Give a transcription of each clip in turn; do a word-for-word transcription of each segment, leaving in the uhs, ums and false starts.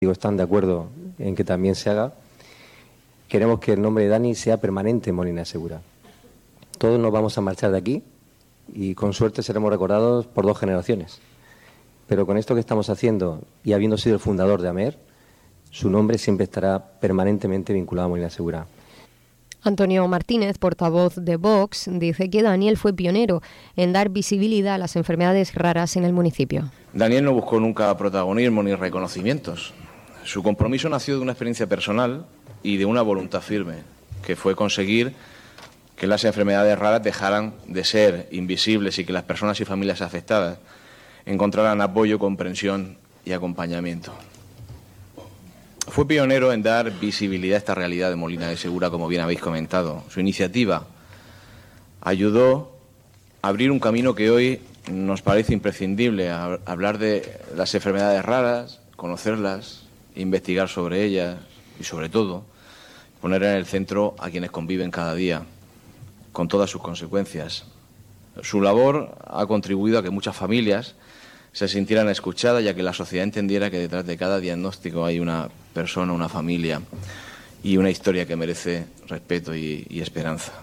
están de acuerdo en que también se haga. Queremos que el nombre de Dani sea permanente en Molina de Segura. Todos nos vamos a marchar de aquí y con suerte seremos recordados por dos generaciones. Pero con esto que estamos haciendo y habiendo sido el fundador de AMER, su nombre siempre estará permanentemente vinculado a Molina de Segura. Antonio Martínez, portavoz de Vox, dice que Daniel fue pionero en dar visibilidad a las enfermedades raras en el municipio. Daniel no buscó nunca protagonismo ni reconocimientos. Su compromiso nació de una experiencia personal y de una voluntad firme, que fue conseguir que las enfermedades raras dejaran de ser invisibles y que las personas y familias afectadas encontraran apoyo, comprensión y acompañamiento. Fue pionero en dar visibilidad a esta realidad de Molina de Segura, como bien habéis comentado. Su iniciativa ayudó a abrir un camino que hoy nos parece imprescindible, a hablar de las enfermedades raras, conocerlas, investigar sobre ellas y, sobre todo, poner en el centro a quienes conviven cada día, con todas sus consecuencias. Su labor ha contribuido a que muchas familias se sintieran escuchadas y a que la sociedad entendiera que detrás de cada diagnóstico hay una persona, una familia y una historia que merece respeto y, y esperanza.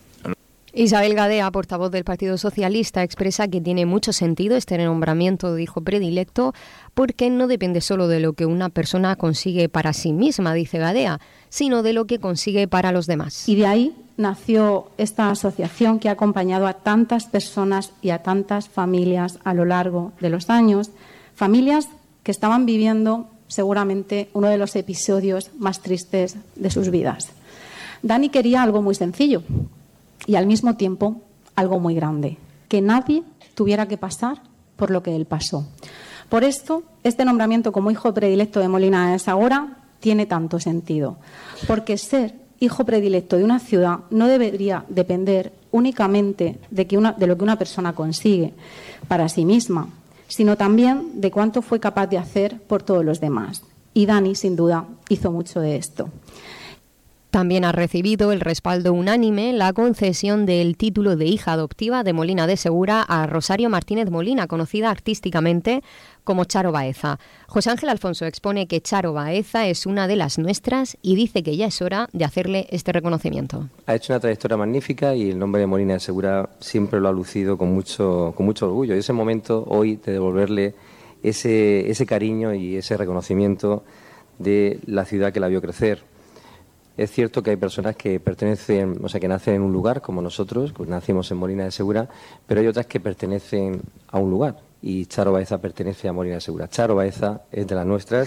Isabel Gadea, portavoz del Partido Socialista, expresa que tiene mucho sentido este nombramiento de hijo predilecto porque no depende solo de lo que una persona consigue para sí misma, dice Gadea, sino de lo que consigue para los demás. Y de ahí nació esta asociación que ha acompañado a tantas personas y a tantas familias a lo largo de los años, familias que estaban viviendo seguramente uno de los episodios más tristes de sus vidas. Dani quería algo muy sencillo y al mismo tiempo algo muy grande, que nadie tuviera que pasar por lo que él pasó. Por esto, este nombramiento como hijo predilecto de Molina de Segura tiene tanto sentido, porque ser hijo predilecto de una ciudad no debería depender únicamente de, que una, de lo que una persona consigue para sí misma, sino también de cuánto fue capaz de hacer por todos los demás. Y Dani, sin duda, hizo mucho de esto. También ha recibido el respaldo unánime la concesión del título de hija adoptiva de Molina de Segura a Rosario Martínez Molina, conocida artísticamente como Charo Baeza. José Ángel Alfonso expone que Charo Baeza es una de las nuestras y dice que ya es hora de hacerle este reconocimiento. Ha hecho una trayectoria magnífica y el nombre de Molina de Segura siempre lo ha lucido con mucho, con mucho orgullo. Y ese momento hoy de devolverle ese, ese cariño y ese reconocimiento de la ciudad que la vio crecer. Es cierto que hay personas que pertenecen, o sea, que nacen en un lugar, como nosotros, que nacimos en Molina de Segura, pero hay otras que pertenecen a un lugar, y Charo Baeza pertenece a Molina de Segura. Charo Baeza es de las nuestras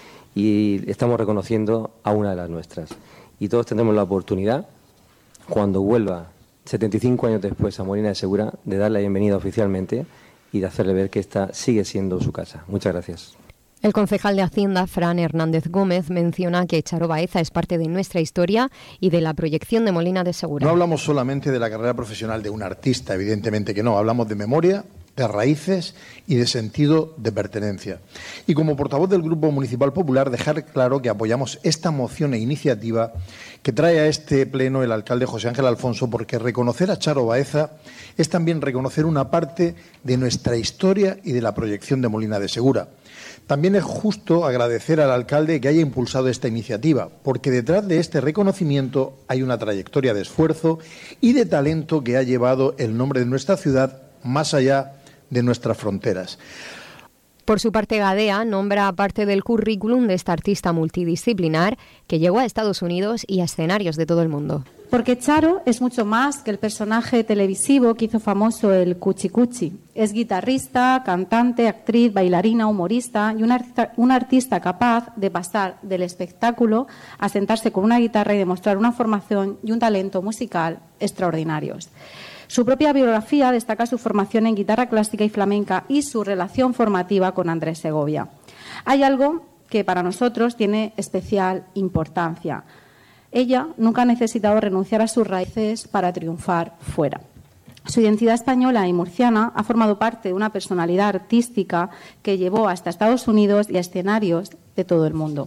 y estamos reconociendo a una de las nuestras. Y todos tendremos la oportunidad, cuando vuelva setenta y cinco años después a Molina de Segura, de darle la bienvenida oficialmente y de hacerle ver que esta sigue siendo su casa. Muchas gracias. El concejal de Hacienda, Fran Hernández Gómez, menciona que Charo Baeza es parte de nuestra historia y de la proyección de Molina de Segura. No hablamos solamente de la carrera profesional de un artista, evidentemente que no, hablamos de memoria, de raíces y de sentido de pertenencia. Y como portavoz del Grupo Municipal Popular, dejar claro que apoyamos esta moción e iniciativa que trae a este pleno el alcalde José Ángel Alfonso, porque reconocer a Charo Baeza es también reconocer una parte de nuestra historia y de la proyección de Molina de Segura. También es justo agradecer al alcalde que haya impulsado esta iniciativa, porque detrás de este reconocimiento hay una trayectoria de esfuerzo y de talento que ha llevado el nombre de nuestra ciudad más allá de nuestras fronteras. Por su parte, Gadea nombra parte del currículum de esta artista multidisciplinar que llegó a Estados Unidos y a escenarios de todo el mundo. Porque Charo es mucho más que el personaje televisivo que hizo famoso el Cuchi Cuchi. Es guitarrista, cantante, actriz, bailarina, humorista y una artista, una artista capaz de pasar del espectáculo a sentarse con una guitarra y demostrar una formación y un talento musical extraordinarios. Su propia biografía destaca su formación en guitarra clásica y flamenca y su relación formativa con Andrés Segovia. Hay algo que para nosotros tiene especial importancia. Ella nunca ha necesitado renunciar a sus raíces para triunfar fuera. Su identidad española y murciana ha formado parte de una personalidad artística que llevó hasta Estados Unidos y a escenarios de todo el mundo.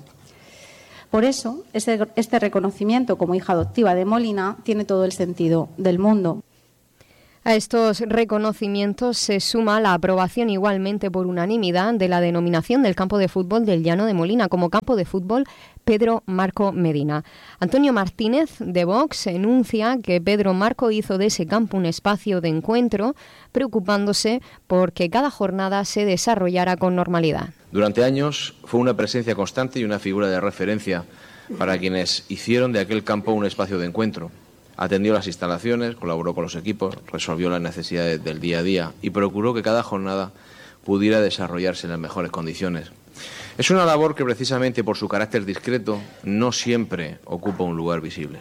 Por eso, este reconocimiento como hija adoptiva de Molina tiene todo el sentido del mundo. A estos reconocimientos se suma la aprobación igualmente por unanimidad de la denominación del campo de fútbol del Llano de Molina como campo de fútbol Pedro Marco Medina. Antonio Martínez, de Vox, enuncia que Pedro Marco hizo de ese campo un espacio de encuentro, preocupándose por que cada jornada se desarrollara con normalidad. Durante años fue una presencia constante y una figura de referencia para quienes hicieron de aquel campo un espacio de encuentro. Atendió las instalaciones, colaboró con los equipos, resolvió las necesidades del día a día y procuró que cada jornada pudiera desarrollarse en las mejores condiciones. Es una labor que precisamente por su carácter discreto no siempre ocupa un lugar visible.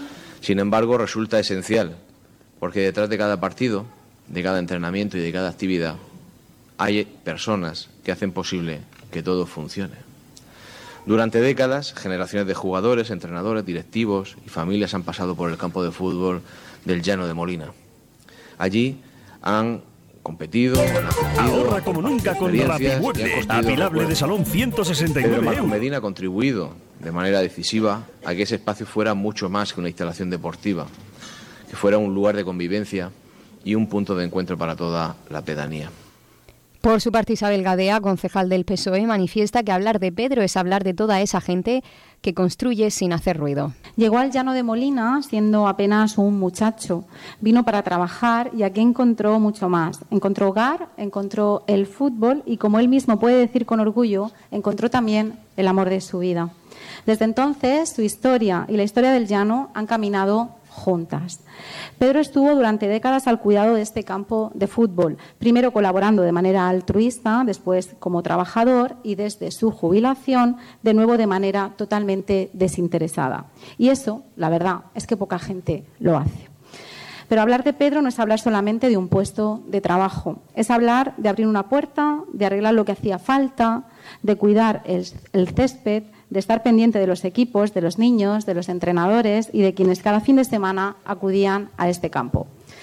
Sin embargo, resulta esencial, porque detrás de cada partido, de cada entrenamiento y de cada actividad hay personas que hacen posible que todo funcione. Durante décadas, generaciones de jugadores, entrenadores, directivos y familias han pasado por el campo de fútbol del Llano de Molina. Allí han competido, han aprendido, ahorra como nunca con Rapimueble, apilable de salón ciento sesenta y nueve Pedro Marco euros. Medina ha contribuido de manera decisiva a que ese espacio fuera mucho más que una instalación deportiva, que fuera un lugar de convivencia y un punto de encuentro para toda la pedanía. Por su parte, Isabel Gadea, concejal del P S O E, manifiesta que hablar de Pedro es hablar de toda esa gente que construye sin hacer ruido. Llegó al Llano de Molina siendo apenas un muchacho. Vino para trabajar y aquí encontró mucho más. Encontró hogar, encontró el fútbol y, como él mismo puede decir con orgullo, encontró también el amor de su vida. Desde entonces, su historia y la historia del Llano han caminado juntas. Pedro estuvo durante décadas al cuidado de este campo de fútbol, primero colaborando de manera altruista, después como trabajador y desde su jubilación, de nuevo de manera totalmente desinteresada. Y eso, la verdad, es que poca gente lo hace. Pero hablar de Pedro no es hablar solamente de un puesto de trabajo, es hablar de abrir una puerta, de arreglar lo que hacía falta, de cuidar el, el césped, de estar pendiente de los equipos, de los niños, de los entrenadores y de quienes cada fin de semana acudían a este campo.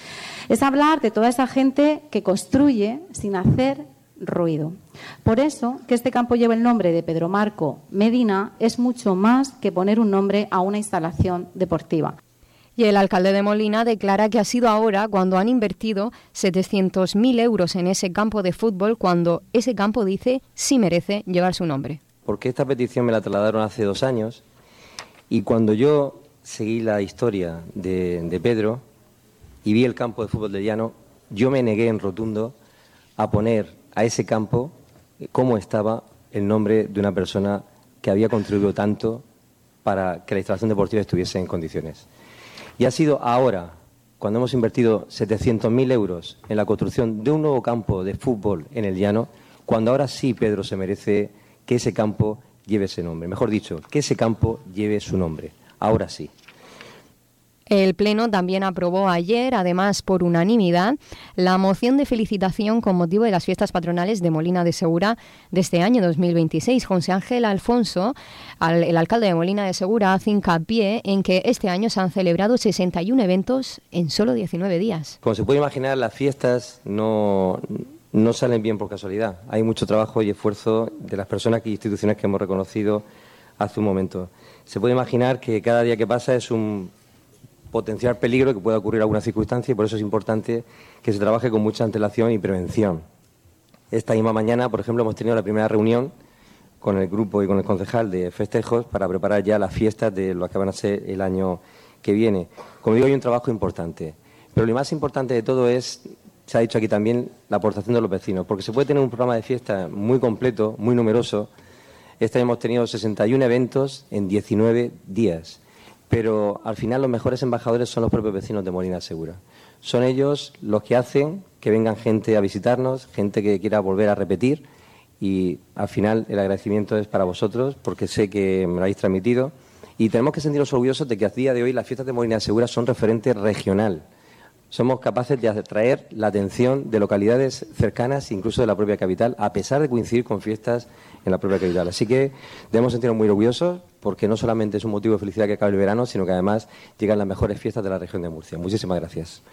Es hablar de toda esa gente que construye sin hacer ruido. Por eso, que este campo lleve el nombre de Pedro Marco Medina es mucho más que poner un nombre a una instalación deportiva. Y el alcalde de Molina declara que ha sido ahora cuando han invertido setecientos mil euros en ese campo de fútbol, cuando ese campo, dice, sí merece llevar su nombre. Porque esta petición me la trasladaron hace dos años y cuando yo seguí la historia de, de Pedro y vi el campo de fútbol del Llano, yo me negué en rotundo a poner a ese campo, como estaba, el nombre de una persona que había contribuido tanto para que la instalación deportiva estuviese en condiciones. Y ha sido ahora, cuando hemos invertido setecientos mil euros en la construcción de un nuevo campo de fútbol en el Llano, cuando ahora sí Pedro se merece que ese campo lleve ese nombre. Mejor dicho, que ese campo lleve su nombre. Ahora sí. El Pleno también aprobó ayer, además por unanimidad, la moción de felicitación con motivo de las fiestas patronales de Molina de Segura de este año dos mil veintiséis. José Ángel Alfonso, el alcalde de Molina de Segura, hace hincapié en que este año se han celebrado sesenta y uno eventos en solo diecinueve días. Como se puede imaginar, las fiestas no... no salen bien por casualidad. Hay mucho trabajo y esfuerzo de las personas y instituciones que hemos reconocido hace un momento. Se puede imaginar que cada día que pasa es un potencial peligro que pueda ocurrir alguna circunstancia y por eso es importante que se trabaje con mucha antelación y prevención. Esta misma mañana, por ejemplo, hemos tenido la primera reunión con el grupo y con el concejal de festejos para preparar ya las fiestas de lo que van a ser el año que viene. Como digo, hay un trabajo importante, pero lo más importante de todo es, se ha dicho aquí también, la aportación de los vecinos, porque se puede tener un programa de fiesta muy completo, muy numeroso. Este año hemos tenido sesenta y uno eventos en diecinueve días, pero al final los mejores embajadores son los propios vecinos de Molina de Segura. Son ellos los que hacen que vengan gente a visitarnos, gente que quiera volver a repetir y al final el agradecimiento es para vosotros porque sé que me lo habéis transmitido y tenemos que sentirnos orgullosos de que a día de hoy las fiestas de Molina de Segura son referente regional. Somos capaces de atraer la atención de localidades cercanas, incluso de la propia capital, a pesar de coincidir con fiestas en la propia capital. Así que debemos sentirnos muy orgullosos porque no solamente es un motivo de felicidad que acabe el verano, sino que además llegan las mejores fiestas de la región de Murcia. Muchísimas gracias.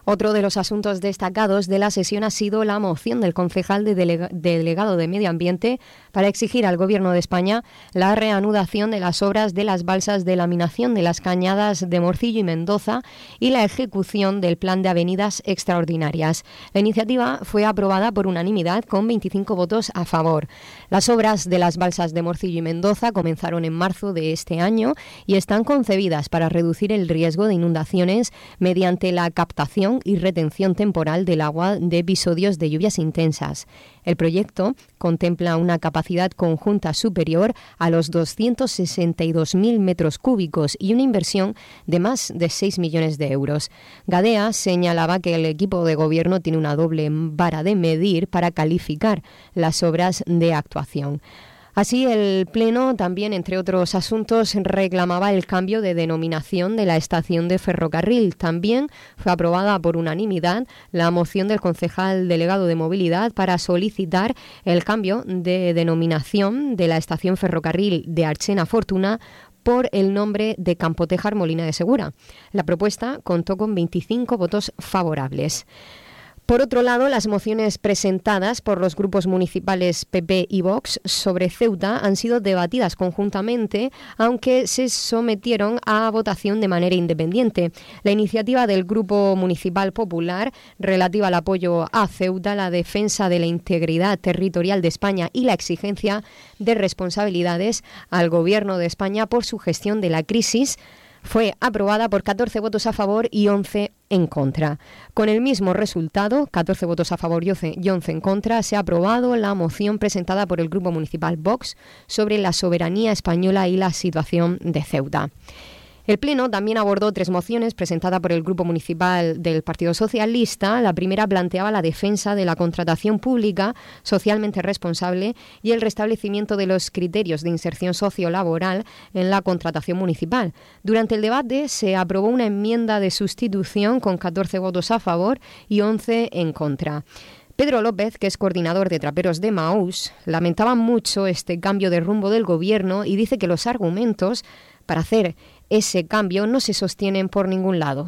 Otro de los asuntos destacados de la sesión ha sido la moción del concejal de delega- delegado de Medio Ambiente para exigir al Gobierno de España la reanudación de las obras de las balsas de laminación de las cañadas de Morcillo y Mendoza y la ejecución del plan de avenidas extraordinarias. La iniciativa fue aprobada por unanimidad con veinticinco votos a favor. Las obras de las balsas de Morcillo y Mendoza comenzaron en marzo de este año y están concebidas para reducir el riesgo de inundaciones mediante la captación y retención temporal del agua de episodios de lluvias intensas. El proyecto contempla una capacidad conjunta superior a los doscientos sesenta y dos mil metros cúbicos y una inversión de más de seis millones de euros. Gadea señalaba que el equipo de gobierno tiene una doble vara de medir para calificar las obras de actuación. Así, el Pleno también, entre otros asuntos, reclamaba el cambio de denominación de la estación de ferrocarril. También fue aprobada por unanimidad la moción del concejal delegado de Movilidad para solicitar el cambio de denominación de la estación ferrocarril de Archena Fortuna por el nombre de Campotejar Molina de Segura. La propuesta contó con veinticinco votos favorables. Por otro lado, las mociones presentadas por los grupos municipales P P y Vox sobre Ceuta han sido debatidas conjuntamente, aunque se sometieron a votación de manera independiente. La iniciativa del Grupo Municipal Popular relativa al apoyo a Ceuta, la defensa de la integridad territorial de España y la exigencia de responsabilidades al Gobierno de España por su gestión de la crisis fue aprobada por catorce votos a favor y once en contra. Con el mismo resultado, catorce votos a favor y once en contra, se ha aprobado la moción presentada por el Grupo Municipal Vox sobre la soberanía española y la situación de Ceuta. El Pleno también abordó tres mociones presentadas por el Grupo Municipal del Partido Socialista. La primera planteaba la defensa de la contratación pública socialmente responsable y el restablecimiento de los criterios de inserción sociolaboral en la contratación municipal. Durante el debate se aprobó una enmienda de sustitución con catorce votos a favor y once en contra. Pedro López, que es coordinador de Traperos de Maús, lamentaba mucho este cambio de rumbo del Gobierno y dice que los argumentos para hacer ese cambio no se sostienen por ningún lado.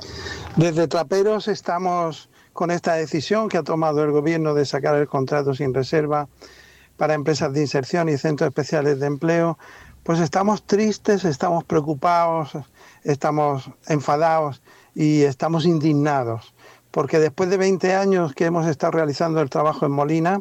Desde Traperos estamos con esta decisión que ha tomado el Gobierno de sacar el contrato sin reserva para empresas de inserción y centros especiales de empleo. Pues estamos tristes, estamos preocupados, estamos enfadados y estamos indignados, porque después de veinte años que hemos estado realizando el trabajo en Molina,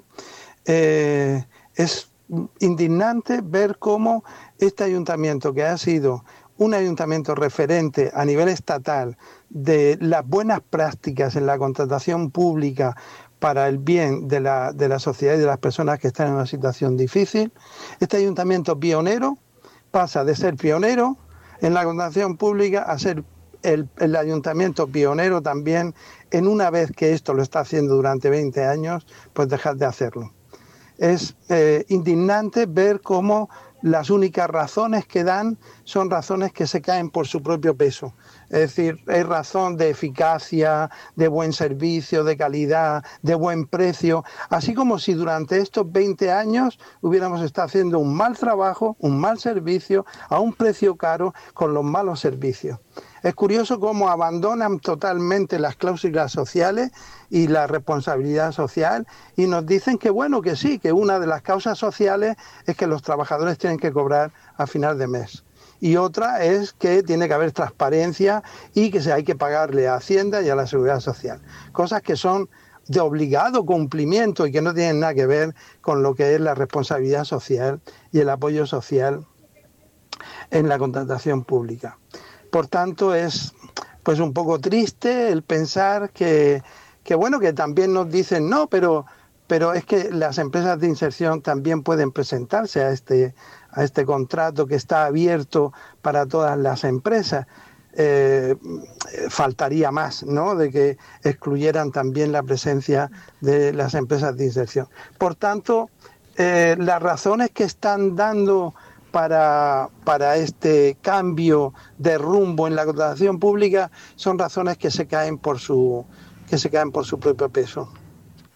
eh, es indignante ver cómo este ayuntamiento, que ha sido un ayuntamiento referente a nivel estatal de las buenas prácticas en la contratación pública para el bien de la, de la sociedad y de las personas que están en una situación difícil, este ayuntamiento pionero pasa de ser pionero en la contratación pública a ser el, el ayuntamiento pionero también en, una vez que esto lo está haciendo durante veinte años, pues dejar de hacerlo. Es eh, indignante ver cómo las únicas razones que dan son razones que se caen por su propio peso. Es decir, hay razón de eficacia, de buen servicio, de calidad, de buen precio, así como si durante estos veinte años hubiéramos estado haciendo un mal trabajo, un mal servicio, a un precio caro, con los malos servicios. Es curioso cómo abandonan totalmente las cláusulas sociales y la responsabilidad social y nos dicen que bueno, que sí, que una de las causas sociales es que los trabajadores tienen que cobrar a final de mes. Y otra es que tiene que haber transparencia y que se hay que pagarle a Hacienda y a la Seguridad Social. Cosas que son de obligado cumplimiento y que no tienen nada que ver con lo que es la responsabilidad social y el apoyo social en la contratación pública. Por tanto, es pues un poco triste el pensar que, que bueno, que también nos dicen no, pero, pero es que las empresas de inserción también pueden presentarse a este, a este contrato que está abierto para todas las empresas. Eh, faltaría más, ¿no?, de que excluyeran también la presencia de las empresas de inserción. Por tanto, eh, las razones que están dando Para, para este cambio de rumbo en la contratación pública son razones que se caen por su, que se caen por su propio peso.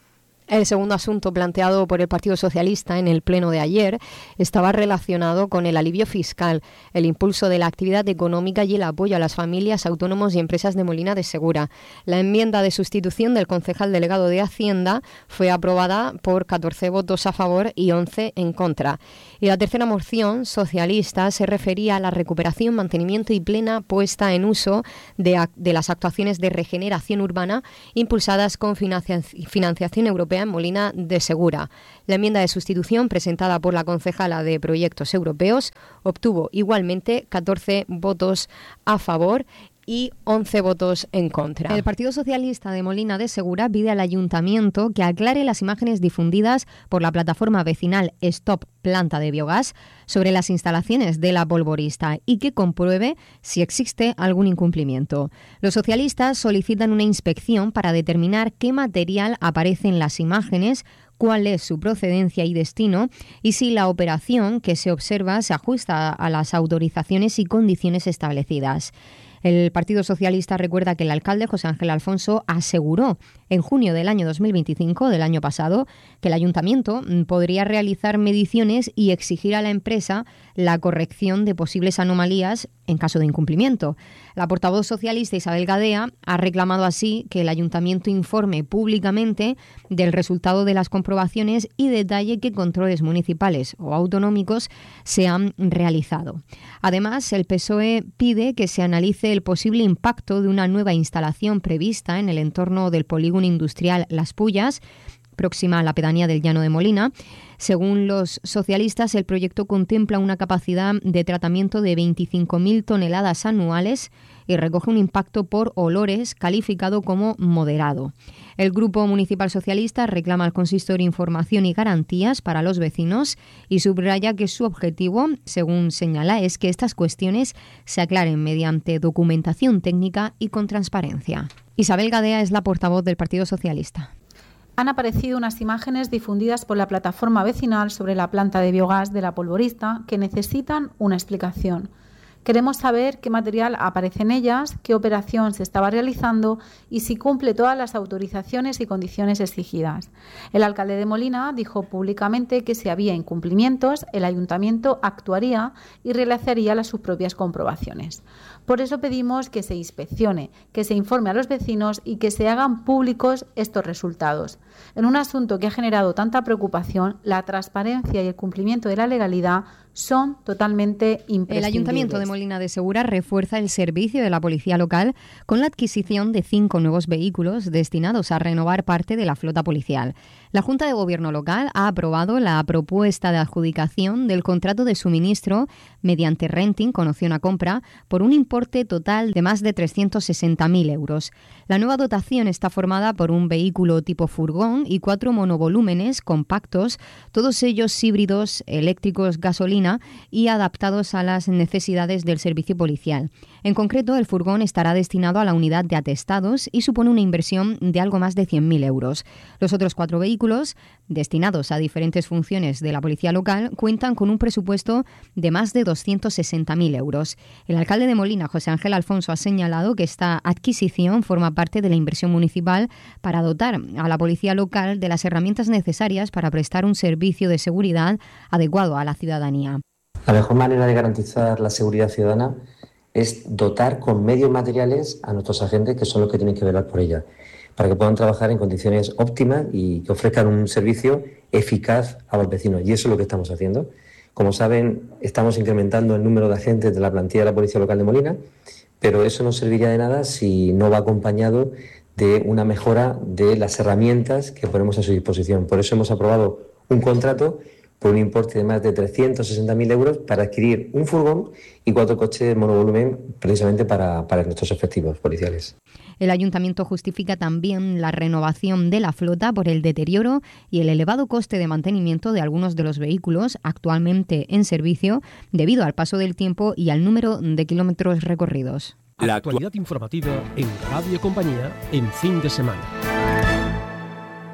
El segundo asunto planteado por el Partido Socialista en el pleno de ayer estaba relacionado con el alivio fiscal, el impulso de la actividad económica y el apoyo a las familias, autónomos y empresas de Molina de Segura. La enmienda de sustitución del concejal delegado de Hacienda fue aprobada por catorce votos a favor y once en contra. Y la tercera moción socialista se refería a la recuperación, mantenimiento y plena puesta en uso de, de las actuaciones de regeneración urbana impulsadas con financia, financiación europea en Molina de Segura. La enmienda de sustitución presentada por la concejala de Proyectos Europeos obtuvo igualmente catorce votos a favor y once votos en contra. El Partido Socialista de Molina de Segura pide al Ayuntamiento que aclare las imágenes difundidas por la plataforma vecinal Stop Planta de Biogás sobre las instalaciones de la polvorista y que compruebe si existe algún incumplimiento. Los socialistas solicitan una inspección para determinar qué material aparece en las imágenes, cuál es su procedencia y destino y si la operación que se observa se ajusta a las autorizaciones y condiciones establecidas. El Partido Socialista recuerda que el alcalde José Ángel Alfonso aseguró en junio del año dos mil veinticinco, del año pasado, que el ayuntamiento podría realizar mediciones y exigir a la empresa la corrección de posibles anomalías en caso de incumplimiento. La portavoz socialista Isabel Gadea ha reclamado así que el ayuntamiento informe públicamente del resultado de las comprobaciones y detalle qué controles municipales o autonómicos se han realizado. Además, el P S O E pide que se analice el posible impacto de una nueva instalación prevista en el entorno del polígono industrial Las Pullas, próxima a la pedanía del Llano de Molina. Según los socialistas, el proyecto contempla una capacidad de tratamiento de veinticinco mil toneladas anuales y recoge un impacto por olores calificado como moderado. El Grupo Municipal Socialista reclama al consistorio información y garantías para los vecinos y subraya que su objetivo, según señala, es que estas cuestiones se aclaren mediante documentación técnica y con transparencia. Isabel Gadea es la portavoz del Partido Socialista. Han aparecido unas imágenes difundidas por la plataforma vecinal sobre la planta de biogás de la polvorista que necesitan una explicación. Queremos saber qué material aparece en ellas, qué operación se estaba realizando y si cumple todas las autorizaciones y condiciones exigidas. El alcalde de Molina dijo públicamente que si había incumplimientos, el ayuntamiento actuaría y realizaría las sus propias comprobaciones. Por eso pedimos que se inspeccione, que se informe a los vecinos y que se hagan públicos estos resultados. En un asunto que ha generado tanta preocupación, la transparencia y el cumplimiento de la legalidad son totalmente imprescindibles. El Ayuntamiento de Molina de Segura refuerza el servicio de la policía local con la adquisición de cinco nuevos vehículos destinados a renovar parte de la flota policial. La Junta de Gobierno local ha aprobado la propuesta de adjudicación del contrato de suministro mediante renting con opción a compra por un importe total de más de trescientos sesenta mil euros. La nueva dotación está formada por un vehículo tipo furgón y cuatro monovolúmenes compactos, todos ellos híbridos, eléctricos, gasolina y adaptados a las necesidades del servicio policial. En concreto, el furgón estará destinado a la unidad de atestados y supone una inversión de algo más de cien mil euros. Los otros cuatro vehículos, destinados a diferentes funciones de la policía local, cuentan con un presupuesto de más de doscientos sesenta mil euros. El alcalde de Molina, José Ángel Alfonso, ha señalado que esta adquisición forma parte de la inversión municipal para dotar a la policía local de las herramientas necesarias para prestar un servicio de seguridad adecuado a la ciudadanía. La mejor manera de garantizar la seguridad ciudadana es dotar con medios materiales a nuestros agentes, que son los que tienen que velar por ella, para que puedan trabajar en condiciones óptimas y que ofrezcan un servicio eficaz a los vecinos. Y eso es lo que estamos haciendo. Como saben, estamos incrementando el número de agentes de la plantilla de la Policía Local de Molina, pero eso no serviría de nada si no va acompañado de una mejora de las herramientas que ponemos a su disposición. Por eso hemos aprobado un contrato por un importe de más de trescientos sesenta mil euros para adquirir un furgón y cuatro coches de monovolumen precisamente para, para nuestros efectivos policiales. El ayuntamiento justifica también la renovación de la flota por el deterioro y el elevado coste de mantenimiento de algunos de los vehículos actualmente en servicio debido al paso del tiempo y al número de kilómetros recorridos. La actualidad informativa en Radio Compañía en fin de semana.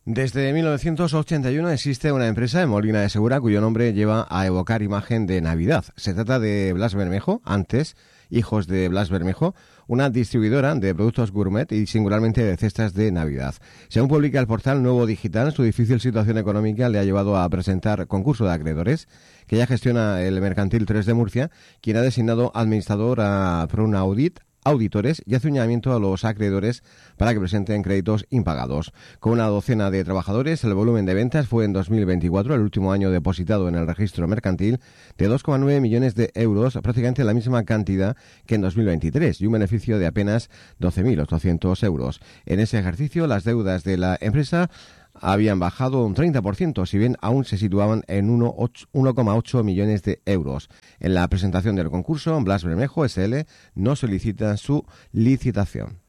Desde mil novecientos ochenta y uno existe una empresa en Molina de Segura cuyo nombre lleva a evocar imagen de Navidad. Se trata de Blas Bermejo, antes Hijos de Blas Bermejo, una distribuidora de productos gourmet y singularmente de cestas de Navidad. Según publica el portal Nuevo Digital, su difícil situación económica le ha llevado a presentar concurso de acreedores, que ya gestiona el Mercantil tres de Murcia, quien ha designado administrador a Pronaudit Auditores y hace un llamamiento a los acreedores para que presenten créditos impagados. Con una docena de trabajadores, el volumen de ventas fue en dos mil veinticuatro, el último año depositado en el registro mercantil, de dos coma nueve millones de euros, prácticamente la misma cantidad que en dos mil veintitrés, y un beneficio de apenas doce mil ochocientos euros. En ese ejercicio, las deudas de la empresa habían bajado un treinta por ciento, si bien aún se situaban en uno coma ocho millones de euros. En la presentación del concurso, Blas Bermejo S L no solicita su licitación.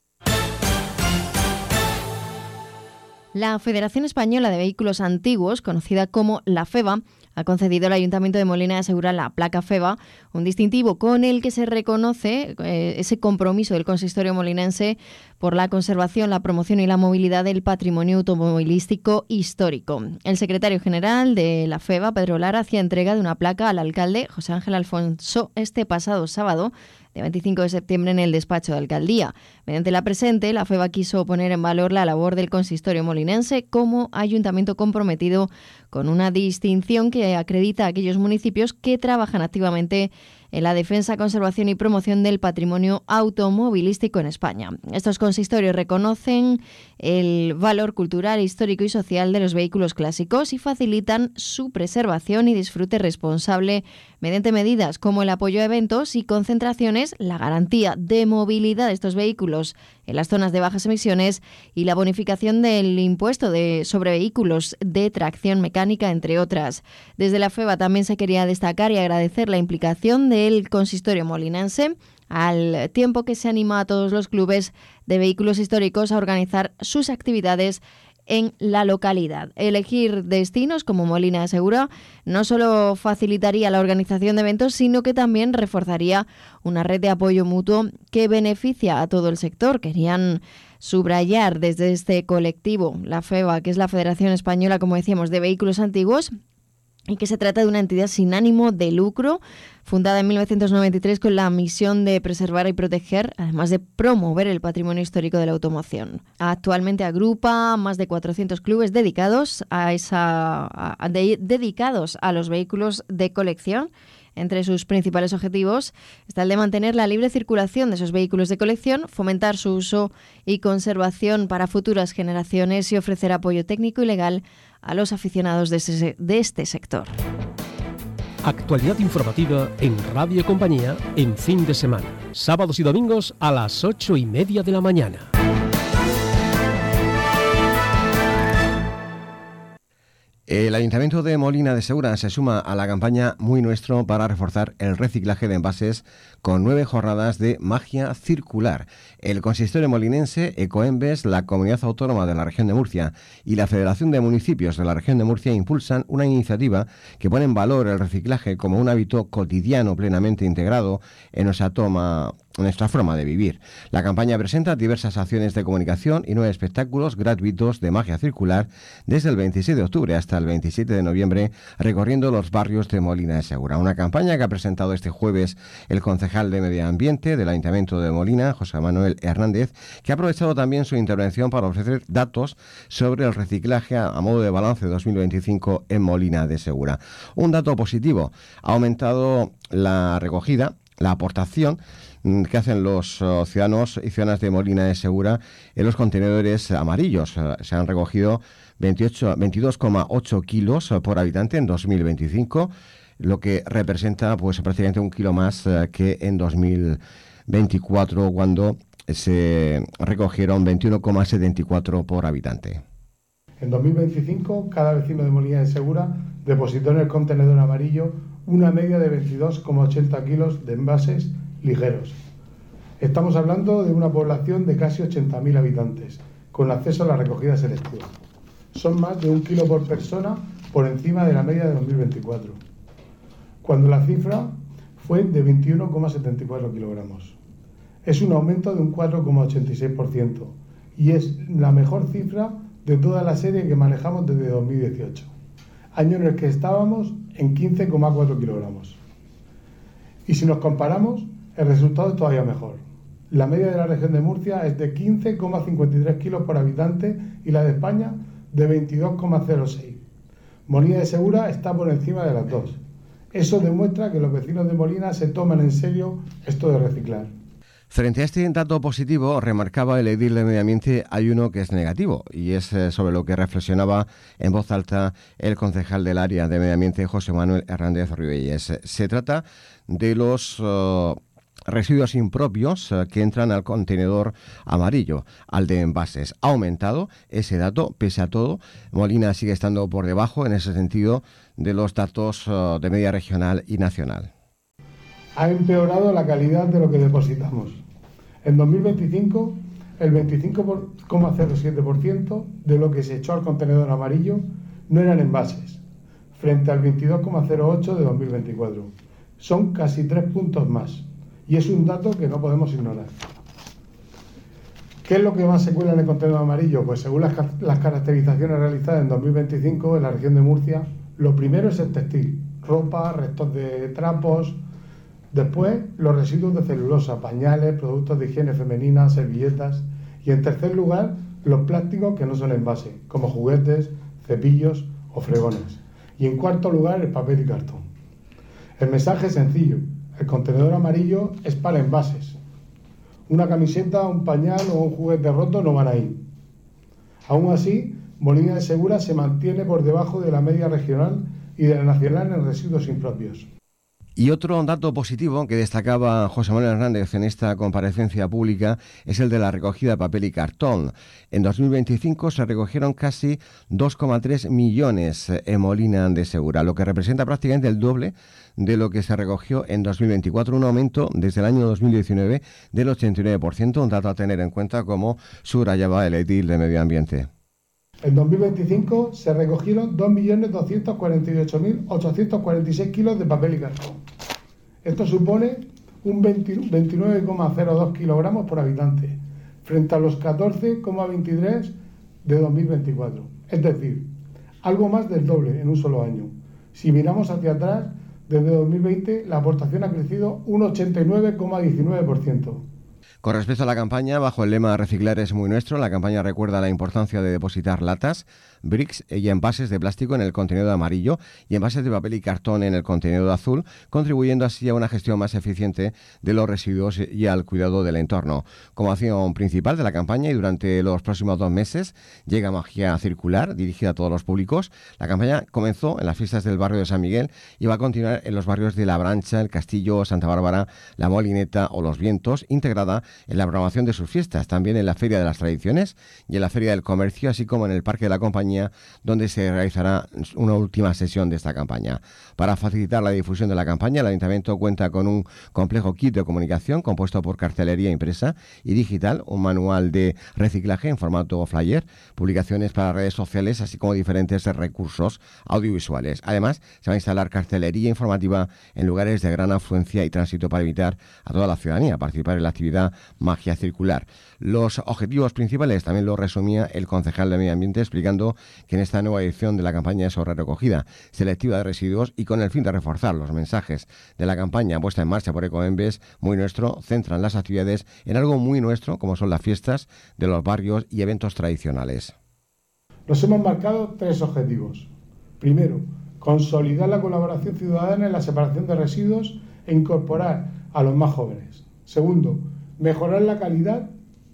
La Federación Española de Vehículos Antiguos, conocida como la FEVA, ha concedido al Ayuntamiento de Molina de Segura la placa FEVA, un distintivo con el que se reconoce eh, ese compromiso del consistorio molinense por la conservación, la promoción y la movilidad del patrimonio automovilístico histórico. El secretario general de la FEVA, Pedro Lara, hacía entrega de una placa al alcalde José Ángel Alfonso este pasado sábado, de veinticinco de septiembre, en el despacho de alcaldía. Mediante la presente, la FEVA quiso poner en valor la labor del consistorio molinense como ayuntamiento comprometido con una distinción que acredita a aquellos municipios que trabajan activamente en la defensa, conservación y promoción del patrimonio automovilístico en España. Estos consistorios reconocen el valor cultural, histórico y social de los vehículos clásicos y facilitan su preservación y disfrute responsable mediante medidas como el apoyo a eventos y concentraciones, la garantía de movilidad de estos vehículos en las zonas de bajas emisiones y la bonificación del impuesto de sobre vehículos de tracción mecánica, entre otras. Desde la FEVA también se quería destacar y agradecer la implicación del consistorio molinense, al tiempo que se anima a todos los clubes de vehículos históricos a organizar sus actividades en la localidad. Elegir destinos como Molina de Segura no solo facilitaría la organización de eventos, sino que también reforzaría una red de apoyo mutuo que beneficia a todo el sector. Querían subrayar desde este colectivo, la FEVA, que es la Federación Española, como decíamos, de Vehículos Antiguos, y que se trata de una entidad sin ánimo de lucro, fundada en mil novecientos noventa y tres con la misión de preservar y proteger, además de promover el patrimonio histórico de la automoción. Actualmente agrupa más de cuatrocientos clubes dedicados a esa a, de, dedicados a los vehículos de colección. Entre sus principales objetivos está el de mantener la libre circulación de esos vehículos de colección, fomentar su uso y conservación para futuras generaciones y ofrecer apoyo técnico y legal a los aficionados de, ese, de este sector. Actualidad informativa en Radio Compañía en fin de semana, sábados y domingos a las ocho y media de la mañana. El Ayuntamiento de Molina de Segura se suma a la campaña Muy Nuestro para reforzar el reciclaje de envases con nueve jornadas de magia circular. El consistorio molinense, Ecoembes, la Comunidad Autónoma de la Región de Murcia y la Federación de Municipios de la Región de Murcia impulsan una iniciativa que pone en valor el reciclaje como un hábito cotidiano plenamente integrado en nuestra toma nuestra forma de vivir. La campaña presenta diversas acciones de comunicación y nueve espectáculos gratuitos de magia circular desde el veintiséis de octubre hasta el veintisiete de noviembre, recorriendo los barrios de Molina de Segura. Una campaña que ha presentado este jueves el concejal de Medio Ambiente del Ayuntamiento de Molina, José Manuel Hernández, que ha aprovechado también su intervención para ofrecer datos sobre el reciclaje a modo de balance de dos mil veinticinco en Molina de Segura. Un dato positivo: ha aumentado la recogida, la aportación que hacen los uh, ciudadanos y ciudadanas de Molina de Segura en los contenedores amarillos. Uh, se han recogido veintidós coma ocho kilos uh, por habitante en dos mil veinticinco, lo que representa pues prácticamente un kilo más uh, que en dos mil veinticuatro, cuando se recogieron veintiuno coma setenta y cuatro por habitante. En dos mil veinticinco, cada vecino de Molina de Segura depositó en el contenedor amarillo una media de veintidós coma ochenta kilos de envases ligeros. Estamos hablando de una población de casi ochenta mil habitantes, con acceso a la recogida selectiva. Son más de un kilo por persona por encima de la media de dos mil veinticuatro, cuando la cifra fue de veintiuno coma setenta y cuatro kilogramos. Es un aumento de un cuatro coma ochenta y seis por ciento y es la mejor cifra de toda la serie que manejamos desde dos mil dieciocho, año en el que estábamos en quince coma cuatro kilogramos. Y si nos comparamos, el resultado es todavía mejor. La media de la región de Murcia es de quince coma cincuenta y tres kilos por habitante y la de España de veintidós coma cero seis. Molina de Segura está por encima de las dos. Eso demuestra que los vecinos de Molina se toman en serio esto de reciclar. Frente a este dato positivo, remarcaba el edil de Medio Ambiente, hay uno que es negativo, y es sobre lo que reflexionaba en voz alta el concejal del área de Medio Ambiente, José Manuel Hernández Ribelles. Se trata de los uh, residuos impropios uh, que entran al contenedor amarillo, al de envases. Ha aumentado ese dato, pese a todo. Molina sigue estando por debajo, en ese sentido, de los datos uh, de media regional y nacional. Ha empeorado la calidad de lo que depositamos. En dos mil veinticinco, el veinticinco coma cero siete por ciento de lo que se echó al contenedor amarillo no eran envases, frente al veintidós coma cero ocho por ciento de dos mil veinticuatro. Son casi tres puntos más, y es un dato que no podemos ignorar. ¿Qué es lo que más se cuela en el contenedor amarillo? Pues según las, las caracterizaciones realizadas en dos mil veinticinco en la región de Murcia, lo primero es el textil, ropa, restos de trapos. Después, los residuos de celulosa, pañales, productos de higiene femenina, servilletas. Y en tercer lugar, los plásticos que no son envase, como juguetes, cepillos o fregones. Y en cuarto lugar, el papel y cartón. El mensaje es sencillo. El contenedor amarillo es para envases. Una camiseta, un pañal o un juguete roto no van ahí. Aún así, Molina de Segura se mantiene por debajo de la media regional y de la nacional en residuos impropios. Y otro dato positivo que destacaba José Manuel Hernández en esta comparecencia pública es el de la recogida de papel y cartón. En dos mil veinticinco se recogieron casi dos coma tres millones en Molina de Segura, lo que representa prácticamente el doble de lo que se recogió en dos mil veinticuatro, un aumento desde el año dos mil diecinueve del ochenta y nueve por ciento, un dato a tener en cuenta como subrayaba el edil de Medio Ambiente. En dos mil veinticinco se recogieron dos millones doscientos cuarenta y ocho mil ochocientos cuarenta y seis kilos de papel y cartón. Esto supone un veintinueve coma cero dos kilogramos por habitante, frente a los catorce coma veintitrés de dos mil veinticuatro. Es decir, algo más del doble en un solo año. Si miramos hacia atrás, desde dos mil veinte la aportación ha crecido un ochenta y nueve coma diecinueve por ciento. Con respecto a la campaña, bajo el lema Reciclar es muy nuestro, la campaña recuerda la importancia de depositar latas, bricks y envases de plástico en el contenedor amarillo y envases de papel y cartón en el contenedor azul, contribuyendo así a una gestión más eficiente de los residuos y al cuidado del entorno. Como acción principal de la campaña y durante los próximos dos meses llega Magia Circular, dirigida a todos los públicos. La campaña comenzó en las fiestas del barrio de San Miguel y va a continuar en los barrios de La Brancha, El Castillo, Santa Bárbara, La Molineta o Los Vientos, integrada en la programación de sus fiestas, también en la Feria de las Tradiciones y en la Feria del Comercio, así como en el Parque de la Compañía, donde se realizará una última sesión de esta campaña. Para facilitar la difusión de la campaña, el Ayuntamiento cuenta con un complejo kit de comunicación compuesto por cartelería impresa y digital, un manual de reciclaje en formato flyer, publicaciones para redes sociales, así como diferentes recursos audiovisuales. Además, se va a instalar cartelería informativa en lugares de gran afluencia y tránsito para invitar a toda la ciudadanía a participar en la actividad Magia Circular. Los objetivos principales también lo resumía el concejal de Medio Ambiente, explicando que en esta nueva edición de la campaña sobre recogida selectiva de residuos y con el fin de reforzar los mensajes de la campaña puesta en marcha por Ecoembes Muy Nuestro, centran las actividades en algo muy nuestro, como son las fiestas de los barrios y eventos tradicionales. Nos hemos marcado tres objetivos. Primero, consolidar la colaboración ciudadana en la separación de residuos e incorporar a los más jóvenes. Segundo, mejorar la calidad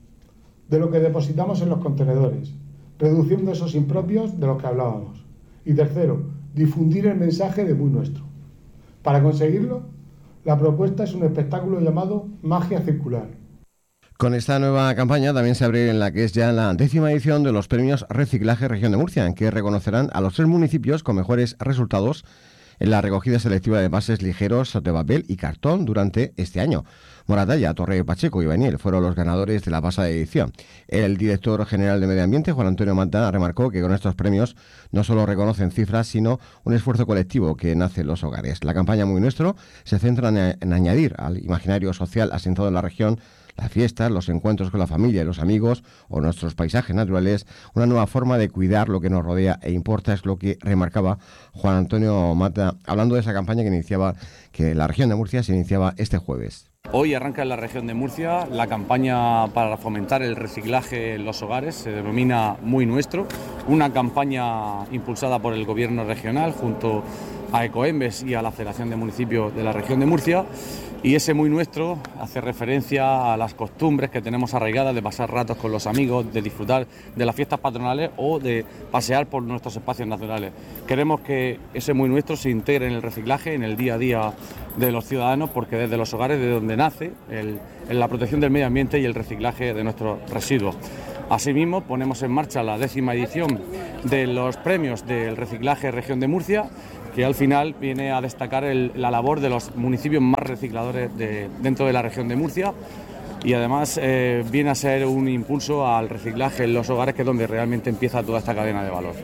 de lo que depositamos en los contenedores, reduciendo esos impropios de los que hablábamos. Y tercero, difundir el mensaje de Muy Nuestro. Para conseguirlo, la propuesta es un espectáculo llamado Magia Circular. Con esta nueva campaña también se abre en la que es ya la décima edición de los premios Reciclaje Región de Murcia, en que reconocerán a los tres municipios con mejores resultados en la recogida selectiva de envases ligeros de papel y cartón durante este año. Moratalla, Torre Pacheco y Beniel fueron los ganadores de la pasada edición. El director general de Medio Ambiente, Juan Antonio Mata, remarcó que con estos premios no solo reconocen cifras, sino un esfuerzo colectivo que nace en los hogares. La campaña Muy Nuestro se centra en, en añadir al imaginario social asentado en la región Las fiestas, los encuentros con la familia y los amigos o nuestros paisajes naturales, una nueva forma de cuidar lo que nos rodea e importa, es lo que remarcaba Juan Antonio Mata, hablando de esa campaña que iniciaba, que la región de Murcia se iniciaba este jueves. Hoy arranca en la región de Murcia la campaña para fomentar el reciclaje en los hogares, se denomina Muy Nuestro, una campaña impulsada por el Gobierno regional junto a Ecoembes y a la Federación de Municipios de la región de Murcia, y ese Muy Nuestro hace referencia a las costumbres que tenemos arraigadas de pasar ratos con los amigos, de disfrutar de las fiestas patronales o de pasear por nuestros espacios naturales. Queremos que ese Muy Nuestro se integre en el reciclaje, en el día a día de los ciudadanos, porque desde los hogares de donde nace el, en la protección del medio ambiente y el reciclaje de nuestros residuos. Asimismo, ponemos en marcha la décima edición de los premios del reciclaje Región de Murcia, que al final viene a destacar el, la labor de los municipios más recicladores de, dentro de la región de Murcia, y además eh, viene a ser un impulso al reciclaje en los hogares, que es donde realmente empieza toda esta cadena de valor.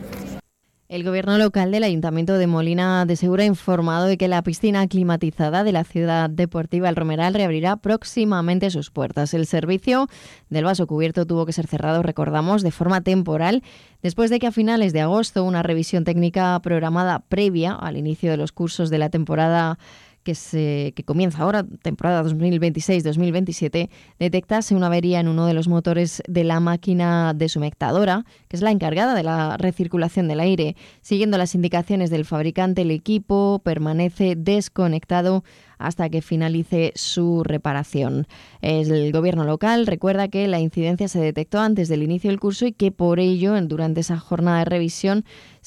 El Gobierno local del Ayuntamiento de Molina de Segura ha informado de que la piscina climatizada de la ciudad deportiva El Romeral reabrirá próximamente sus puertas. El servicio del vaso cubierto tuvo que ser cerrado, recordamos, de forma temporal, después de que a finales de agosto una revisión técnica programada previa al inicio de los cursos de la temporada que se que comienza ahora, temporada dos mil veintiséis dos mil veintisiete, detectase una avería en uno de los motores de la máquina desumectadora, que es la encargada de la recirculación del aire. Siguiendo las indicaciones del fabricante, el equipo permanece desconectado hasta que finalice su reparación. El Gobierno local recuerda que la incidencia se detectó antes del inicio del curso y que por ello, durante esa jornada de revisión,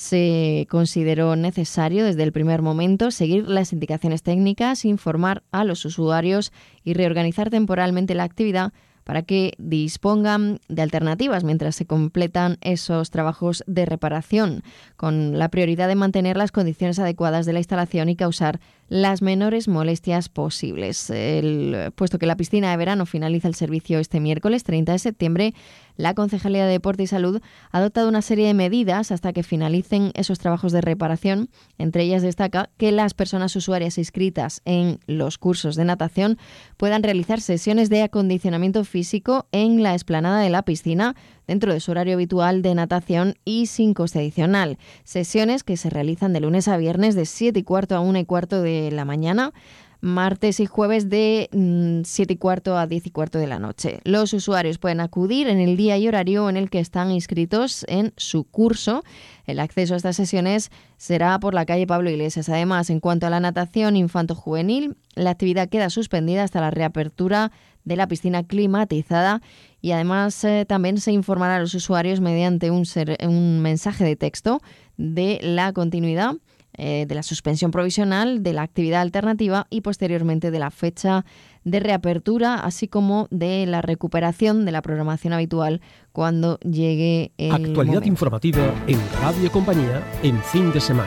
se consideró necesario desde el primer momento seguir las indicaciones técnicas, informar a los usuarios y reorganizar temporalmente la actividad para que dispongan de alternativas mientras se completan esos trabajos de reparación, con la prioridad de mantener las condiciones adecuadas de la instalación y causar las menores molestias posibles. El, puesto que la piscina de verano finaliza el servicio este miércoles treinta de septiembre, la Concejalía de Deporte y Salud ha adoptado una serie de medidas hasta que finalicen esos trabajos de reparación. Entre ellas destaca que las personas usuarias inscritas en los cursos de natación puedan realizar sesiones de acondicionamiento físico en la explanada de la piscina dentro de su horario habitual de natación y sin coste adicional. Sesiones que se realizan de lunes a viernes de siete y cuarto a una y cuarto de la mañana, martes y jueves de siete y cuarto a diez y cuarto de la noche. Los usuarios pueden acudir en el día y horario en el que están inscritos en su curso. El acceso a estas sesiones será por la calle Pablo Iglesias. Además, en cuanto a la natación infanto-juvenil, la actividad queda suspendida hasta la reapertura de la piscina climatizada, y además eh, también se informará a los usuarios mediante un, ser, un mensaje de texto de la continuidad eh, de la suspensión provisional de la actividad alternativa y posteriormente de la fecha de reapertura, así como de la recuperación de la programación habitual cuando llegue el Actualidad momento. Informativa en Radio Compañía en fin de semana.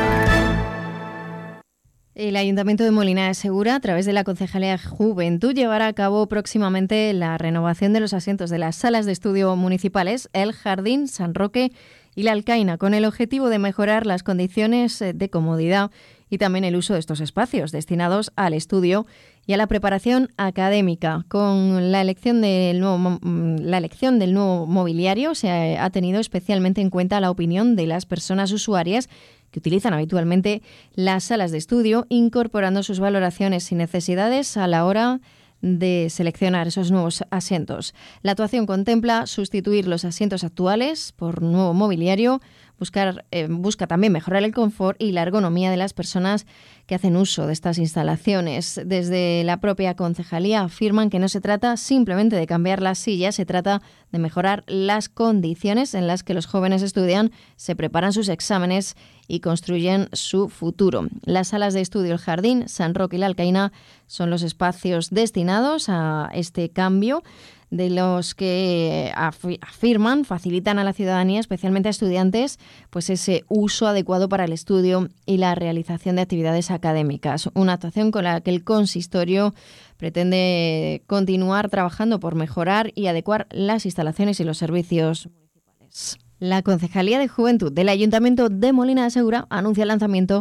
El Ayuntamiento de Molina de Segura, a través de la Concejalía de Juventud, llevará a cabo próximamente la renovación de los asientos de las salas de estudio municipales El Jardín, San Roque y La Alcaina, con el objetivo de mejorar las condiciones de comodidad y también el uso de estos espacios destinados al estudio y a la preparación académica. Con la elección del nuevo, la elección del nuevo mobiliario se ha tenido especialmente en cuenta la opinión de las personas usuarias que utilizan habitualmente las salas de estudio, incorporando sus valoraciones y necesidades a la hora de seleccionar esos nuevos asientos. La actuación contempla sustituir los asientos actuales por nuevo mobiliario, buscar, eh, busca también mejorar el confort y la ergonomía de las personas que hacen uso de estas instalaciones. Desde la propia concejalía afirman que no se trata simplemente de cambiar las sillas, se trata de mejorar las condiciones en las que los jóvenes estudian, se preparan sus exámenes y construyen su futuro. Las salas de estudio El Jardín, San Roque y La Alcaina son los espacios destinados a este cambio, de los que afirman facilitan a la ciudadanía, especialmente a estudiantes, pues ese uso adecuado para el estudio y la realización de actividades académicas. Una actuación con la que el consistorio pretende continuar trabajando por mejorar y adecuar las instalaciones y los servicios municipales. La Concejalía de Juventud del Ayuntamiento de Molina de Segura anuncia el lanzamiento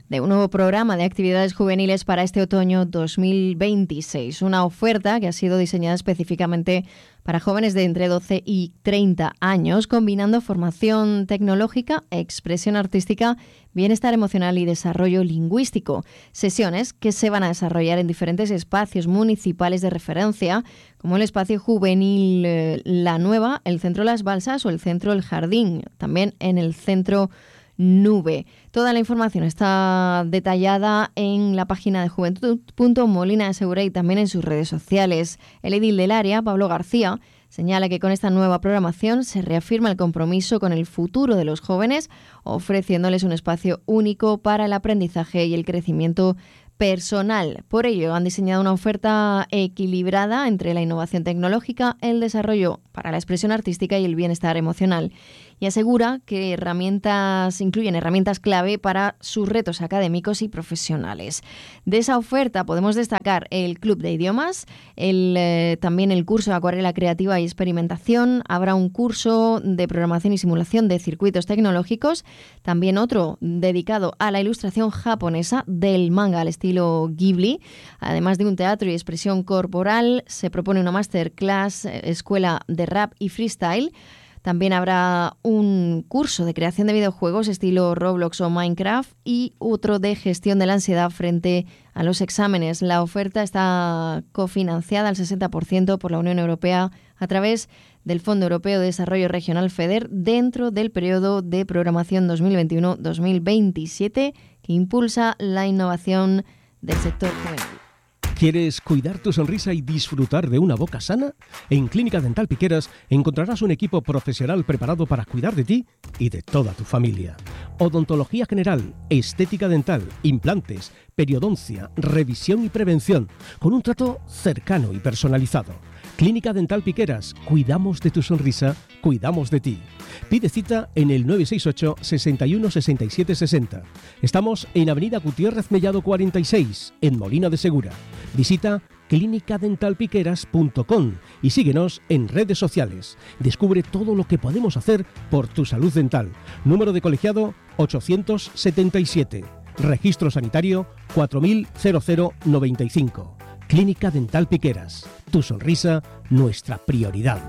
de un nuevo programa de actividades juveniles para este otoño dos mil veintiséis. Una oferta que ha sido diseñada específicamente para jóvenes de entre doce y treinta años, combinando formación tecnológica, expresión artística, bienestar emocional y desarrollo lingüístico. Sesiones que se van a desarrollar en diferentes espacios municipales de referencia, como el espacio juvenil eh, La Nueva, el Centro Las Balsas o el Centro El Jardín, también en el Centro Nube. Toda la información está detallada en la página de juventud punto molina de segura y también en sus redes sociales. El edil del área, Pablo García, señala que con esta nueva programación se reafirma el compromiso con el futuro de los jóvenes, ofreciéndoles un espacio único para el aprendizaje y el crecimiento personal. Por ello, han diseñado una oferta equilibrada entre la innovación tecnológica, el desarrollo para la expresión artística y el bienestar emocional. Y asegura que herramientas incluyen herramientas clave para sus retos académicos y profesionales. De esa oferta podemos destacar el Club de Idiomas, el, eh, también el curso de Acuarela Creativa y Experimentación. Habrá un curso de programación y simulación de circuitos tecnológicos, también otro dedicado a la ilustración japonesa del manga al estilo Ghibli. Además de un teatro y expresión corporal, se propone una masterclass, eh, escuela de rap y freestyle. También habrá un curso de creación de videojuegos estilo Roblox o Minecraft y otro de gestión de la ansiedad frente a los exámenes. La oferta está cofinanciada al sesenta por ciento por la Unión Europea a través del Fondo Europeo de Desarrollo Regional FEDER dentro del periodo de programación dos mil veintiuno dos mil veintisiete que impulsa la innovación del sector juvenil. ¿Quieres cuidar tu sonrisa y disfrutar de una boca sana? En Clínica Dental Piqueras encontrarás un equipo profesional preparado para cuidar de ti y de toda tu familia. Odontología general, estética dental, implantes, periodoncia, revisión y prevención, con un trato cercano y personalizado. Clínica Dental Piqueras, cuidamos de tu sonrisa, cuidamos de ti. Pide cita en el nueve seis ocho, sesenta y uno, sesenta y siete sesenta. Estamos en Avenida Gutiérrez Mellado cuarenta y seis, en Molina de Segura. Visita clínica dental piqueras punto com y síguenos en redes sociales. Descubre todo lo que podemos hacer por tu salud dental. Número de colegiado ochocientos setenta y siete. Registro sanitario cuatro mil noventa y cinco. Clínica Dental Piqueras. Tu sonrisa, nuestra prioridad.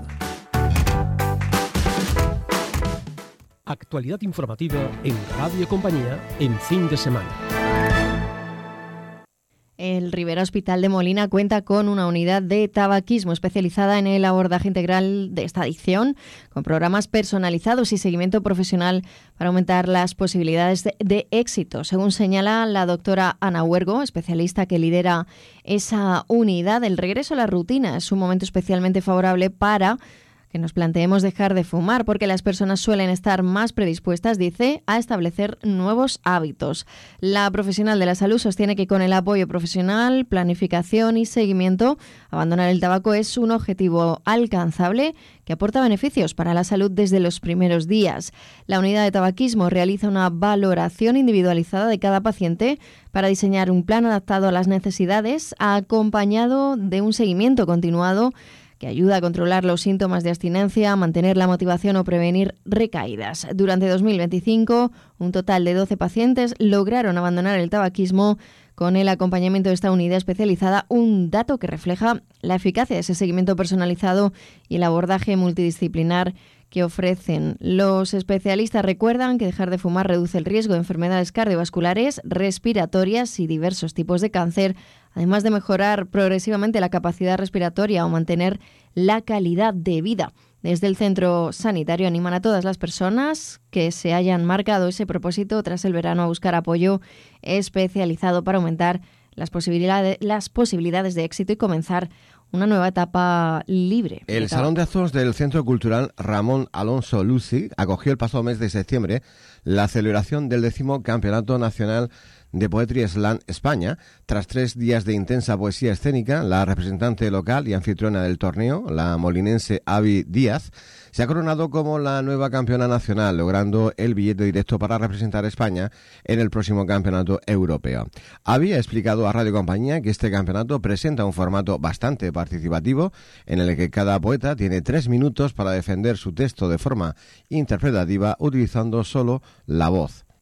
Actualidad informativa en Radio Compañía en fin de semana. El Rivera Hospital de Molina cuenta con una unidad de tabaquismo especializada en el abordaje integral de esta adicción, con programas personalizados y seguimiento profesional para aumentar las posibilidades de, de éxito. Según señala la doctora Ana Huergo, especialista que lidera esa unidad, el regreso a la rutina es un momento especialmente favorable para que nos planteemos dejar de fumar, porque las personas suelen estar más predispuestas, dice, a establecer nuevos hábitos. La profesional de la salud sostiene que con el apoyo profesional, planificación y seguimiento, abandonar el tabaco es un objetivo alcanzable que aporta beneficios para la salud desde los primeros días. La unidad de tabaquismo realiza una valoración individualizada de cada paciente para diseñar un plan adaptado a las necesidades, acompañado de un seguimiento continuado que ayuda a controlar los síntomas de abstinencia, mantener la motivación o prevenir recaídas. Durante dos mil veinticinco, un total de doce pacientes lograron abandonar el tabaquismo con el acompañamiento de esta unidad especializada, un dato que refleja la eficacia de ese seguimiento personalizado y el abordaje multidisciplinar que ofrecen. Los especialistas recuerdan que dejar de fumar reduce el riesgo de enfermedades cardiovasculares, respiratorias y diversos tipos de cáncer, además de mejorar progresivamente la capacidad respiratoria o mantener la calidad de vida. Desde el centro sanitario animan a todas las personas que se hayan marcado ese propósito tras el verano a buscar apoyo especializado para aumentar las posibilidades, las posibilidades de éxito y comenzar una nueva etapa libre. El Salón de Actos del Centro Cultural Ramón Alonso Luci acogió el pasado mes de septiembre la celebración del décimo Campeonato Nacional de Poetry Slam España. Tras tres días de intensa poesía escénica, la representante local y anfitriona del torneo, la molinense Avi Díaz, se ha coronado como la nueva campeona nacional, logrando el billete directo para representar a España en el próximo campeonato europeo. Avi ha explicado a Radio Compañía que este campeonato presenta un formato bastante participativo, en el que cada poeta tiene tres minutos para defender su texto de forma interpretativa utilizando solo la voz.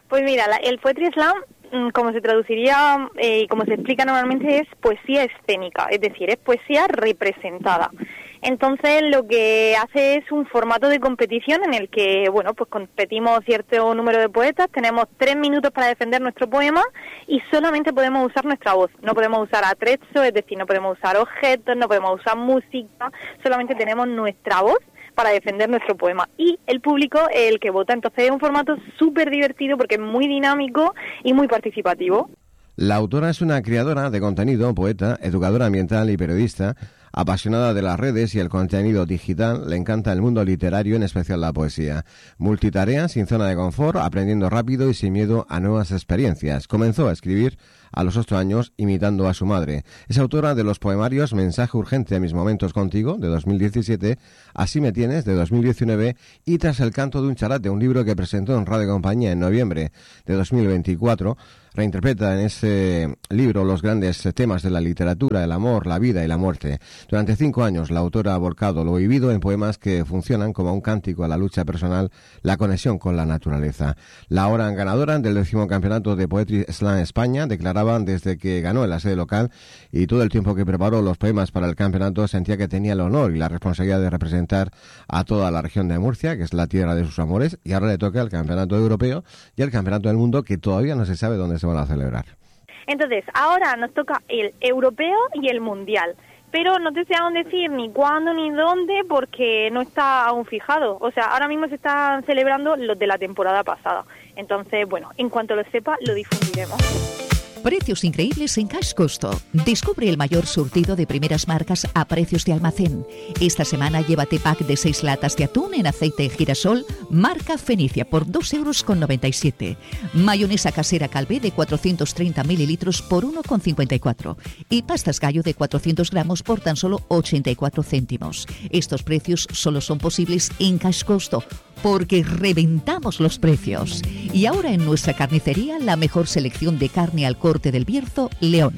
Pues mira, la, el Poetry Slam, como se traduciría y eh, como se explica normalmente, es poesía escénica, es decir, es poesía representada. Entonces lo que hace es un formato de competición en el que, bueno, pues competimos cierto número de poetas, tenemos tres minutos para defender nuestro poema y solamente podemos usar nuestra voz. No podemos usar atrezzo, es decir, no podemos usar objetos, no podemos usar música, solamente tenemos nuestra voz para defender nuestro poema. Y el público es el que vota. Entonces es un formato súper divertido porque es muy dinámico y muy participativo. La autora es una creadora de contenido, poeta, educadora ambiental y periodista. Apasionada de las redes y el contenido digital, le encanta el mundo literario, en especial la poesía. Multitarea, sin zona de confort, aprendiendo rápido y sin miedo a nuevas experiencias. Comenzó a escribir a los ocho años imitando a su madre. Es autora de los poemarios Mensaje urgente a mis momentos contigo, de dos mil diecisiete, Así me tienes, de dos mil diecinueve, y Tras el canto de un charate, un libro que presentó en Radio Compañía en noviembre de dos mil veinticuatro. Reinterpreta en ese libro los grandes temas de la literatura, el amor, la vida y la muerte. Durante cinco años la autora ha volcado lo vivido en poemas que funcionan como un cántico a la lucha personal, la conexión con la naturaleza. La ahora ganadora del décimo campeonato de Poetry Slam España declaraban desde que ganó en la sede local y todo el tiempo que preparó los poemas para el campeonato sentía que tenía el honor y la responsabilidad de representar a toda la región de Murcia, que es la tierra de sus amores, y ahora le toca el campeonato europeo y el campeonato del mundo, que todavía no se sabe dónde se van a celebrar. Entonces, ahora nos toca el europeo y el mundial, pero no te sé aún decir ni cuándo ni dónde porque no está aún fijado. O sea, ahora mismo se están celebrando los de la temporada pasada. Entonces, bueno, en cuanto lo sepa, lo difundiremos. Precios increíbles en Cash Costo. Descubre el mayor surtido de primeras marcas a precios de almacén. Esta semana llévate pack de seis latas de atún en aceite de girasol, marca Fenicia, por dos euros con noventa y siete. Mayonesa casera Calvé de cuatrocientos treinta mililitros por uno con cincuenta y cuatro. Y pastas gallo de cuatrocientos gramos por tan solo ochenta y cuatro céntimos. Estos precios solo son posibles en Cash Costo, porque reventamos los precios. Y ahora en nuestra carnicería, la mejor selección de carne al corte del Bierzo, León.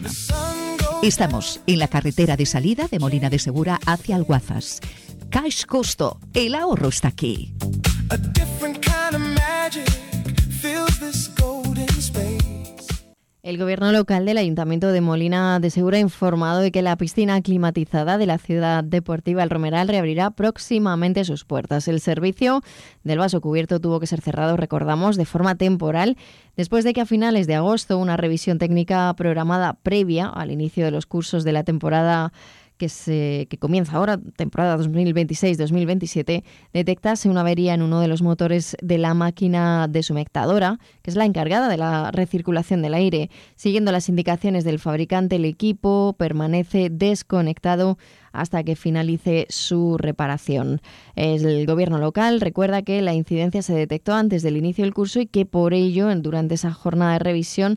Estamos en la carretera de salida de Molina de Segura hacia Alguazas. Cash Costo, el ahorro está aquí. El gobierno local del Ayuntamiento de Molina de Segura ha informado de que la piscina climatizada de la ciudad deportiva El Romeral reabrirá próximamente sus puertas. El servicio del vaso cubierto tuvo que ser cerrado, recordamos, de forma temporal, después de que a finales de agosto una revisión técnica programada previa al inicio de los cursos de la temporada que, se, que comienza ahora, temporada dos mil veintiséis dos mil veintisiete, detectase una avería en uno de los motores de la máquina deshumectadora, que es la encargada de la recirculación del aire. Siguiendo las indicaciones del fabricante, el equipo permanece desconectado hasta que finalice su reparación. El gobierno local recuerda que la incidencia se detectó antes del inicio del curso y que por ello, durante esa jornada de revisión,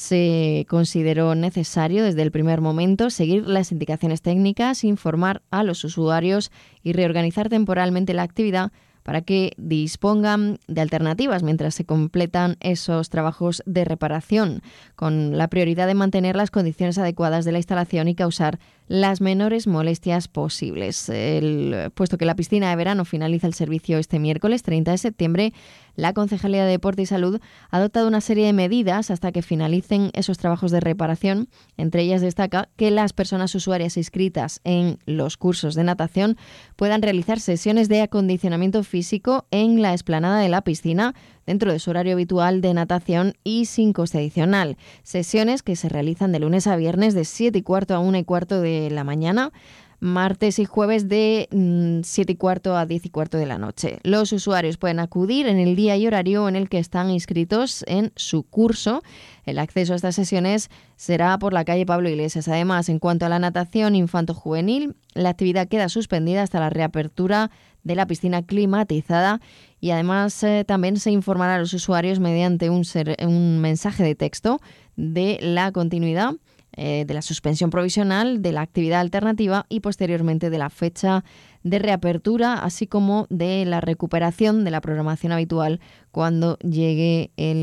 se consideró necesario desde el primer momento seguir las indicaciones técnicas, informar a los usuarios y reorganizar temporalmente la actividad para que dispongan de alternativas mientras se completan esos trabajos de reparación, con la prioridad de mantener las condiciones adecuadas de la instalación y causar las menores molestias posibles. El, puesto que la piscina de verano finaliza el servicio este miércoles treinta de septiembre, la Concejalía de Deporte y Salud ha adoptado una serie de medidas hasta que finalicen esos trabajos de reparación. Entre ellas destaca que las personas usuarias inscritas en los cursos de natación puedan realizar sesiones de acondicionamiento físico en la explanada de la piscina dentro de su horario habitual de natación y sin coste adicional. Sesiones que se realizan de lunes a viernes de siete y cuarto a una y cuarto de la mañana, martes y jueves de mmm, siete y cuarto a diez y cuarto de la noche. Los usuarios pueden acudir en el día y horario en el que están inscritos en su curso. El acceso a estas sesiones será por la calle Pablo Iglesias. Además, en cuanto a la natación infanto-juvenil, la actividad queda suspendida hasta la reapertura de la piscina climatizada y además eh, también se informará a los usuarios mediante un, ser, un mensaje de texto de la continuidad eh, de la suspensión provisional de la actividad alternativa y posteriormente de la fecha de reapertura, así como de la recuperación de la programación habitual cuando llegue el